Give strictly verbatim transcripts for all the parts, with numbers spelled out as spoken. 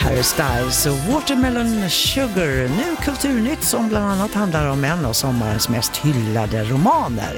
Harry Styles och Watermelon Sugar. Nu Kulturnytt som bland annat handlar om en av sommarens mest hyllade romaner.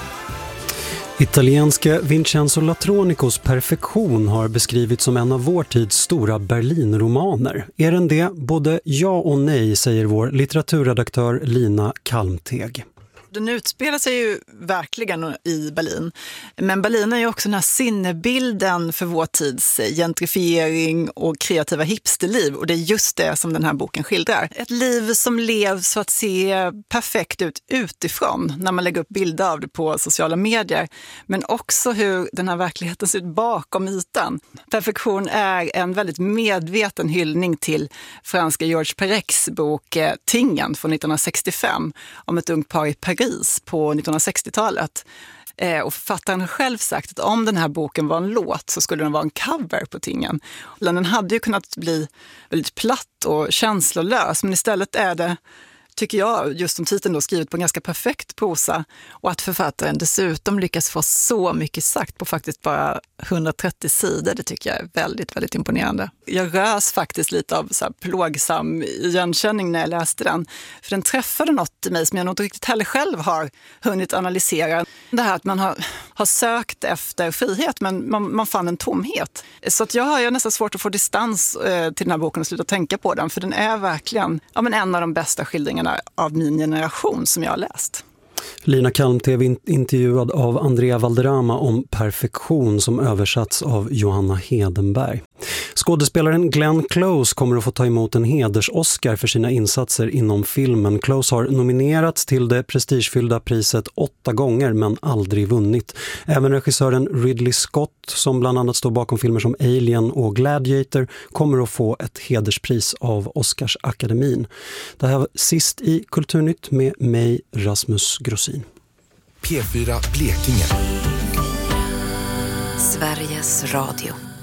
Italienska Vincenzo Latronicos Perfektion har beskrivits som en av vår tids stora Berlinromaner. Är den det? Både ja och nej, säger vår litteraturredaktör Lina Kalmteg. Den utspelar sig ju verkligen i Berlin. Men Berlin är ju också den här sinnebilden för vår tids gentrifiering och kreativa hipsterliv. Och det är just det som den här boken skildrar. Ett liv som levs för att se perfekt ut utifrån när man lägger upp bilder av det på sociala medier. Men också hur den här verkligheten ser ut bakom ytan. Perfektion är en väldigt medveten hyllning till franska Georges Perec bok Tingen från nittonhundrasextiofem om ett ungt par i Paris på nittonhundrasextiotalet. Eh, och författaren har själv sagt att om den här boken var en låt så skulle den vara en cover på Tingen. Den hade ju kunnat bli väldigt platt och känslolös, men istället är det, tycker jag, just som titeln då, skrivet på en ganska perfekt prosa. Och att författaren dessutom lyckas få så mycket sagt på faktiskt bara hundratrettio sidor, det tycker jag är väldigt, väldigt imponerande. Jag rös faktiskt lite av så här plågsam igenkänning när jag läste den. För den träffade något i mig som jag nog inte riktigt heller själv har hunnit analysera. Det här att man har, har sökt efter frihet, men man, man fann en tomhet. Så att jag har jag nästan svårt att få distans eh, till den här boken och sluta tänka på den. För den är verkligen ja, men en av de bästa skildringarna av min generation som jag har läst. Lina Kalmteg intervjuad av Andrea Valderrama om Perfektion som översatts av Johanna Hedenberg. Skådespelaren Glenn Close kommer att få ta emot en heders-Oscar för sina insatser inom filmen. Close har nominerats till det prestigefyllda priset åtta gånger men aldrig vunnit. Även regissören Ridley Scott, som bland annat står bakom filmer som Alien och Gladiator, kommer att få ett hederspris av Oscarsakademin. Det här var sist i Kulturnytt med mig, Rasmus Grossin. P fyra Blekinge. Sveriges Radio.